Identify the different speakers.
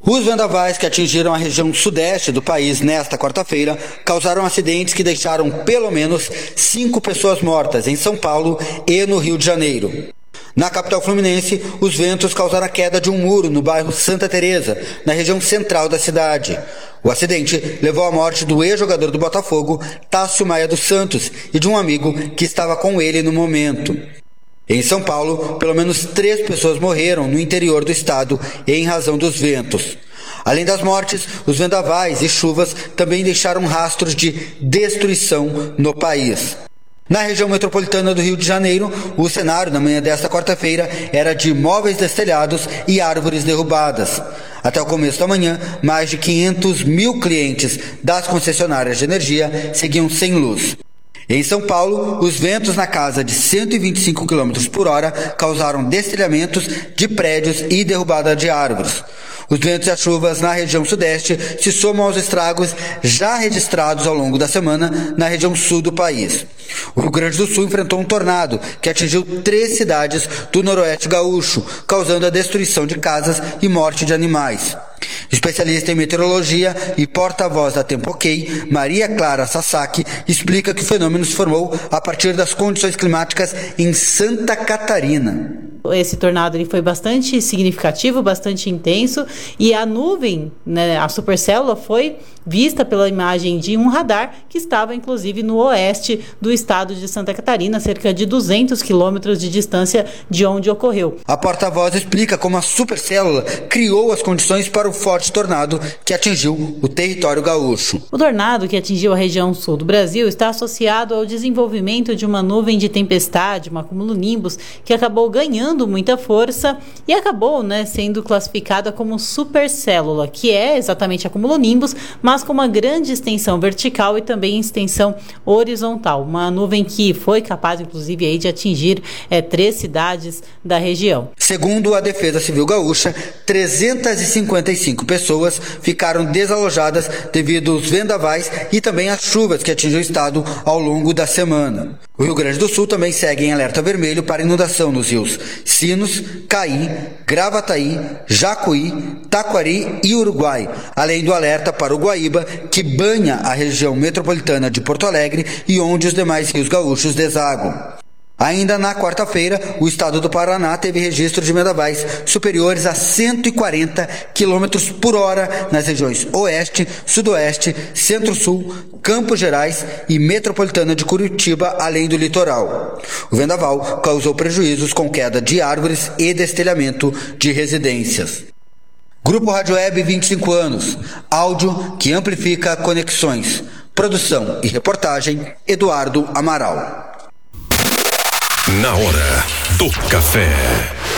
Speaker 1: Os vendavais que atingiram a região sudeste do país nesta quarta-feira causaram acidentes que deixaram pelo menos 5 pessoas mortas em São Paulo e no Rio de Janeiro. Na capital fluminense, os ventos causaram a queda de um muro no bairro Santa Teresa, na região central da cidade. O acidente levou à morte do ex-jogador do Botafogo, Tássio Maia dos Santos, e de um amigo que estava com ele no momento. Em São Paulo, pelo menos 3 pessoas morreram no interior do estado em razão dos ventos. Além das mortes, os vendavais e chuvas também deixaram rastros de destruição no país. Na região metropolitana do Rio de Janeiro, o cenário na manhã desta quarta-feira era de móveis destelhados e árvores derrubadas. Até o começo da manhã, mais de 500 mil clientes das concessionárias de energia seguiam sem luz. Em São Paulo, os ventos na casa de 125 km por hora causaram destelhamentos de prédios e derrubada de árvores. Os ventos e as chuvas na região sudeste se somam aos estragos já registrados ao longo da semana na região sul do país. O Rio Grande do Sul enfrentou um tornado que atingiu 3 cidades do noroeste gaúcho, causando a destruição de casas e morte de animais. Especialista em meteorologia e porta-voz da Tempo OK, Maria Clara Sasaki, explica que o fenômeno se formou a partir das condições climáticas em Santa Catarina.
Speaker 2: Esse tornado ele foi bastante significativo, bastante intenso, e a nuvem, a supercélula, foi vista pela imagem de um radar que estava inclusive no oeste do estado de Santa Catarina, cerca de 200 quilômetros de distância de onde ocorreu.
Speaker 1: A porta-voz explica como a supercélula criou as condições para o forte tornado que atingiu o território gaúcho.
Speaker 2: O tornado que atingiu a região sul do Brasil está associado ao desenvolvimento de uma nuvem de tempestade, uma cumulonimbus, que acabou ganhando muita força e acabou sendo classificada como supercélula, que é exatamente a cumulonimbus, mas com uma grande extensão vertical e também extensão horizontal. Uma nuvem que foi capaz, inclusive, aí, de atingir 3 cidades da região.
Speaker 1: Segundo a Defesa Civil Gaúcha, 355 pessoas ficaram desalojadas devido aos vendavais e também às chuvas que atingiram o estado ao longo da semana. O Rio Grande do Sul também segue em alerta vermelho para inundação nos rios Sinos, Caí, Gravataí, Jacuí, Taquari e Uruguai, além do alerta para o Guaíba, que banha a região metropolitana de Porto Alegre e onde os demais rios gaúchos desaguam. Ainda na quarta-feira, o estado do Paraná teve registro de vendavais superiores a 140 km por hora nas regiões Oeste, Sudoeste, Centro-Sul, Campos Gerais e Metropolitana de Curitiba, além do litoral. O vendaval causou prejuízos com queda de árvores e destelhamento de residências. Grupo Rádio Web 25 anos, áudio que amplifica conexões. Produção e reportagem, Eduardo Amaral.
Speaker 3: Na hora do café.